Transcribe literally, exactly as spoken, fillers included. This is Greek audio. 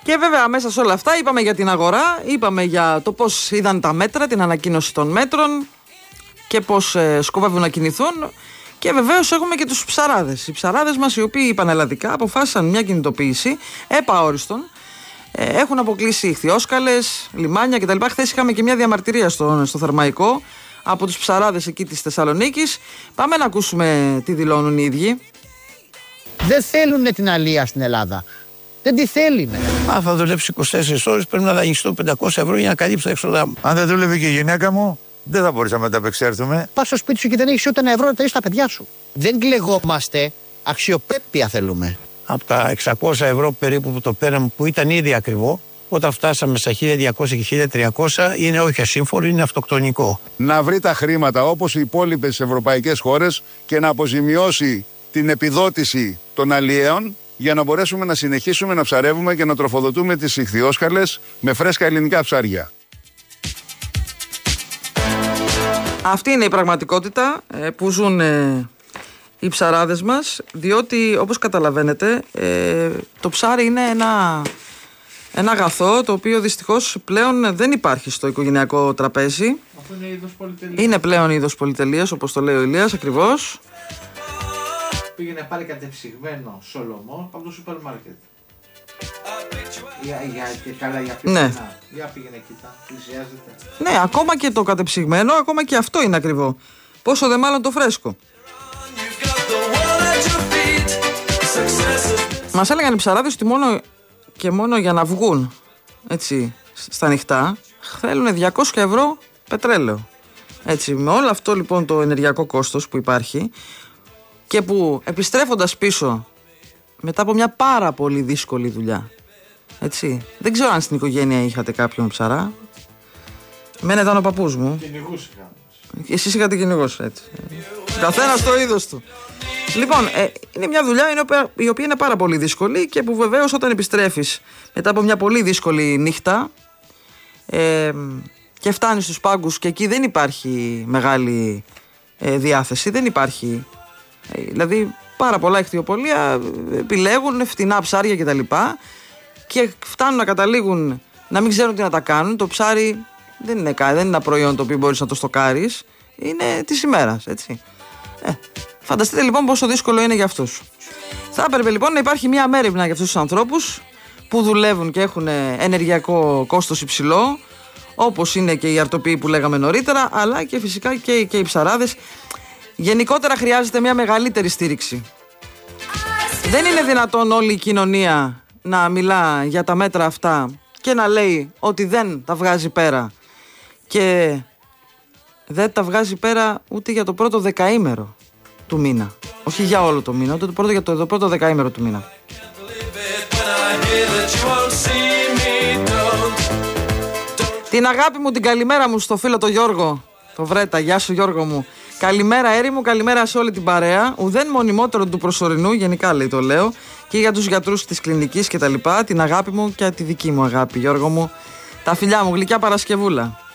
Και βέβαια μέσα σε όλα αυτά είπαμε για την αγορά, είπαμε για το πώς είδαν τα μέτρα, την ανακοίνωση των μέτρων και πώς ε, σκοπεύουν να κινηθούν. Και βεβαίως έχουμε και τους ψαράδες. Οι ψαράδες μας, οι οποίοι πανελλαδικά αποφάσισαν μια κινητοποίηση επαόριστον. Ε, έχουν αποκλείσει ιχθυόσκαλες, λιμάνια κτλ. Χθες είχαμε και μια διαμαρτυρία στο, στο Θερμαϊκό από τους ψαράδες εκεί της Θεσσαλονίκης. Πάμε να ακούσουμε τι δηλώνουν οι ίδιοι. Δεν θέλουν την αλία στην Ελλάδα. Δεν τη θέλουν. Αν θα δουλέψει είκοσι τέσσερις ώρες, πρέπει να δανειστώ πεντακόσια ευρώ για να καλύψω τα έξοδά μου. Αν δεν δούλευε και η γυναίκα μου, δεν θα μπορούσαμε να τα απεξέλθουμε. Πας στο σπίτι σου και δεν έχεις ούτε ένα ευρώ να ταΐσεις τα παιδιά σου. Δεν κλεγόμαστε. Αξιοπρέπεια θέλουμε. Από τα εξακόσια ευρώ περίπου που το πέραμε, που ήταν ήδη ακριβό, όταν φτάσαμε στα χίλια διακόσια και χίλια τριακόσια, είναι όχι ασύμφορο, είναι αυτοκτονικό. Να βρει τα χρήματα όπως οι υπόλοιπες ευρωπαϊκές χώρες και να αποζημιώσει την επιδότηση των αλλιέων για να μπορέσουμε να συνεχίσουμε να ψαρεύουμε και να τροφοδοτούμε τις ιχθυόσκαλες με φρέσκα ελληνικά ψάρια. Αυτή είναι η πραγματικότητα ε, που ζουν ε, οι ψαράδες μας, διότι όπως καταλαβαίνετε ε, το ψάρι είναι ένα, ένα αγαθό το οποίο δυστυχώς πλέον δεν υπάρχει στο οικογενειακό τραπέζι. Αυτό είναι είδος πολυτελείας. Είναι πλέον είδος πολυτελείας, όπως το λέει ο Ηλίας ακριβώς. Πήγαινε πάλι κατεψυγμένο σολομό από το σούπερ μάρκετ. Για, για, και καλά για πιο ναι. φθηνά. Για πήγαινε κοίτα, πλησιάζεται. Ναι, ακόμα και το κατεψυγμένο, ακόμα και αυτό είναι ακριβό. Πόσο δε μάλλον το φρέσκο. Μας έλεγαν οι ψαράδες ότι μόνο και μόνο για να βγουν έτσι στα νυχτά θέλουν διακόσια ευρώ πετρέλαιο. Έτσι, με όλο αυτό λοιπόν το ενεργειακό κόστος που υπάρχει και που επιστρέφοντας πίσω μετά από μια πάρα πολύ δύσκολη δουλειά, έτσι, δεν ξέρω αν στην οικογένεια είχατε κάποιον ψαρά. Εμένα ήταν ο παππούς μου. Κυνηγούς είχαμε. Εσείς είχατε κυνηγός, έτσι. Καθένας το είδος του. Λοιπόν, ε, είναι μια δουλειά η οποία είναι πάρα πολύ δύσκολη και που βεβαίως όταν επιστρέφεις μετά από μια πολύ δύσκολη νύχτα ε, και φτάνεις στους πάγκους και εκεί δεν υπάρχει μεγάλη ε, διάθεση, δεν υπάρχει. Ε, δηλαδή πάρα πολλά ιχθυοπολεία επιλέγουν φτηνά ψάρια κτλ. Και φτάνουν να καταλήγουν να μην ξέρουν τι να τα κάνουν. Το ψάρι δεν είναι, δεν είναι ένα προϊόν το οποίο μπορείς να το στοκάρεις. Είναι της ημέρας, έτσι. Ε, φανταστείτε λοιπόν πόσο δύσκολο είναι για αυτούς. Θα έπρεπε λοιπόν να υπάρχει μια μέριμνα για αυτούς τους ανθρώπους που δουλεύουν και έχουν ενεργειακό κόστος υψηλό, όπως είναι και οι αρτοποιοί που λέγαμε νωρίτερα, αλλά και φυσικά και, και οι ψαράδες. Γενικότερα χρειάζεται μια μεγαλύτερη στήριξη. Δεν είναι δυνατόν όλη η κοινωνία να μιλά για τα μέτρα αυτά και να λέει ότι δεν τα βγάζει πέρα και δεν τα βγάζει πέρα ούτε για το πρώτο δεκαήμερο του μήνα. Όχι για όλο το μήνα, ούτε το πρώτο, για το, το πρώτο δεκαήμερο του μήνα. Την αγάπη μου, την καλημέρα μου στο φίλο το Γιώργο, το Βρέτα, γεια σου Γιώργο μου. Καλημέρα έρημου, καλημέρα σε όλη την παρέα. Ουδέν μονιμότερο του προσωρινού, γενικά λέει το λέω, και για τους γιατρούς της κλινικής και τα λοιπά. Την αγάπη μου και τη δική μου αγάπη, Γιώργο μου. Τα φιλιά μου, γλυκιά Παρασκευούλα.